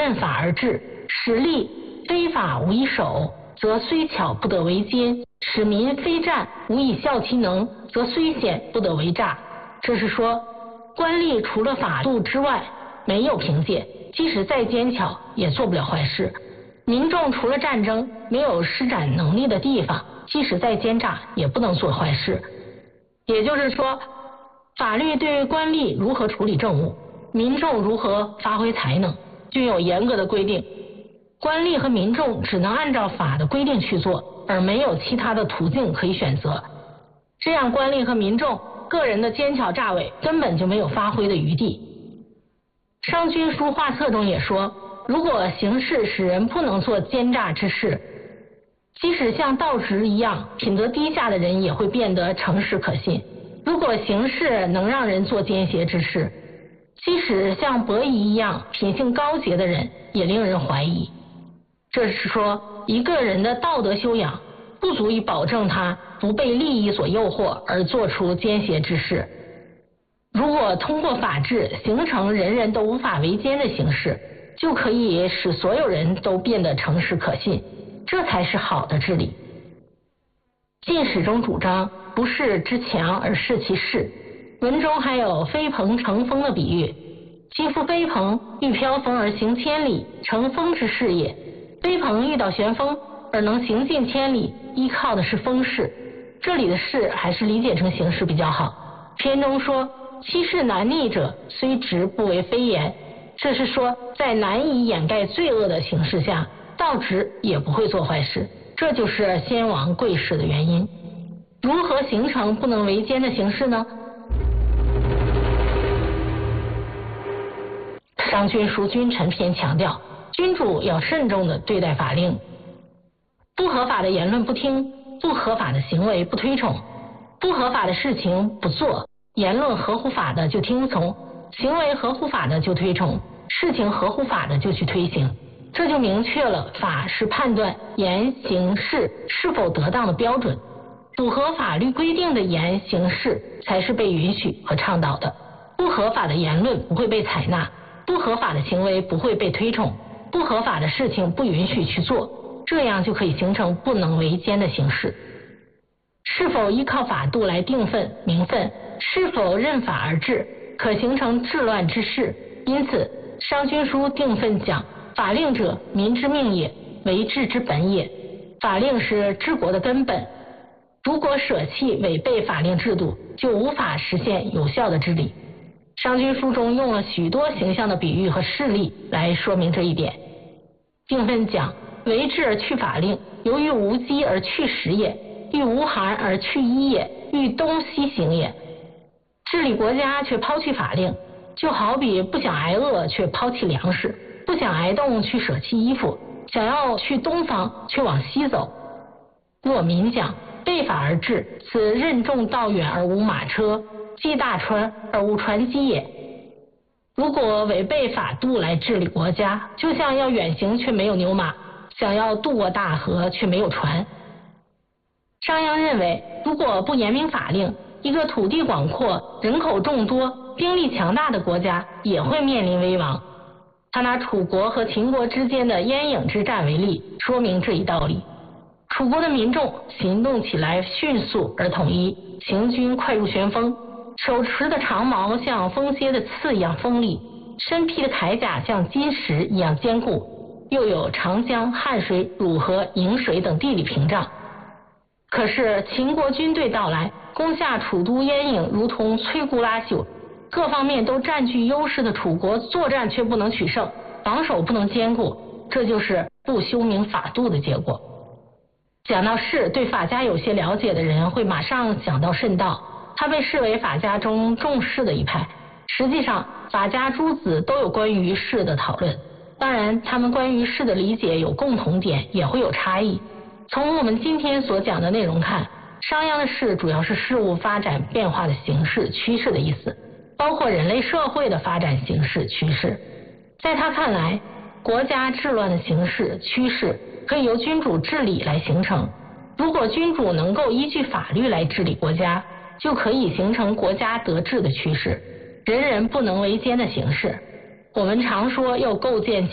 任法而治，使吏非法无以守，则虽巧不得为奸；使民非战无以效其能，则虽险不得为诈。这是说，官吏除了法度之外没有凭借，即使再奸巧也做不了坏事；民众除了战争没有施展能力的地方，即使再奸诈也不能做坏事。也就是说，法律对官吏如何处理政务，民众如何发挥才能，均有严格的规定。官吏和民众只能按照法的规定去做，而没有其他的途径可以选择。这样官吏和民众个人的奸巧诈伪根本就没有发挥的余地。商君书画册中也说，如果形势使人不能做奸诈之事，即使像道直一样品德低下的人也会变得诚实可信；如果形势能让人做奸邪之事，即使像伯夷一样品性高洁的人也令人怀疑。这是说，一个人的道德修养不足以保证他不被利益所诱惑而做出奸邪之事。如果通过法治形成人人都无法为奸的形势，就可以使所有人都变得诚实可信，这才是好的治理。晋史中主张不视之强而视其势，文中还有飞蓬乘风的比喻，其夫飞蓬遇飘风而行千里，乘风之势也。飞蓬遇到旋风而能行进千里，依靠的是风势。这里的势还是理解成形势比较好。篇中说，欺世难逆者虽直不为非言，这是说在难以掩盖罪恶的形势下，道直也不会做坏事，这就是先王贵势的原因。如何形成不能为奸的形势呢？商君书君臣篇强调，君主要慎重地对待法令，不合法的言论不听，不合法的行为不推崇，不合法的事情不做，言论合乎法的就听从，行为合乎法的就推崇，事情合乎法的就去推行。这就明确了法是判断言行事是否得当的标准，符合法律规定的言行事才是被允许和倡导的，不合法的言论不会被采纳，不合法的行为不会被推崇，不合法的事情不允许去做，这样就可以形成不能为奸的形式。是否依靠法度来定分明分，是否任法而治，可形成治乱之势。因此商君书定分讲，法令者，民之命也，为治之本也。法令是治国的根本，如果舍弃违背法令制度，就无法实现有效的治理。商君书中用了许多形象的比喻和事例来说明这一点。定分讲，为治而去法令，由于无饥而去食也，欲无寒而去衣也，欲东西行也。治理国家却抛弃法令，就好比不想挨饿却抛弃粮食，不想挨冻去舍弃衣服，想要去东方却往西走。若民讲，背法而治，此任重道远而无马车，击大川而无船机也。如果违背法度来治理国家，就像要远行却没有牛马，想要渡过大河却没有船。商鞅认为，如果不严明法令，一个土地广阔、人口众多、兵力强大的国家也会面临危亡。他拿楚国和秦国之间的鄢郢之战为例，说明这一道理。楚国的民众行动起来迅速而统一，行军快如旋风，手持的长矛像锋蝎的刺一样锋利，身披的铠甲像金石一样坚固，又有长江、汉水、汝河、颍水等地理屏障。可是秦国军队到来，攻下楚都鄢郢如同摧枯拉朽，各方面都占据优势的楚国作战却不能取胜，防守不能坚固，这就是不修明法度的结果。讲到士，对法家有些了解的人会马上想到慎道，他被视为法家中重士的一派。实际上法家诸子都有关于士的讨论，当然他们关于士的理解有共同点，也会有差异。从我们今天所讲的内容看，商鞅的士主要是事物发展变化的形式趋势的意思，包括人类社会的发展形势趋势。在他看来，国家治乱的形势趋势可以由君主治理来形成，如果君主能够依据法律来治理国家，就可以形成国家得治的趋势，人人不能为奸的形式。我们常说要构建